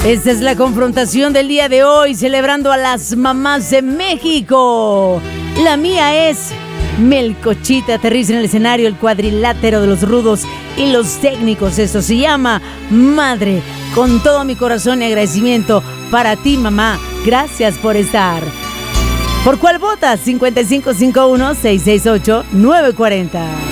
Esta es la confrontación del día de hoy, celebrando a las mamás de México. La mía es Melcochita, aterriza en el escenario el cuadrilátero de los rudos y los técnicos. Esto se llama Madre. Con todo mi corazón y agradecimiento para ti, mamá. Gracias por estar. ¿Por cuál votas? 5551-668-940.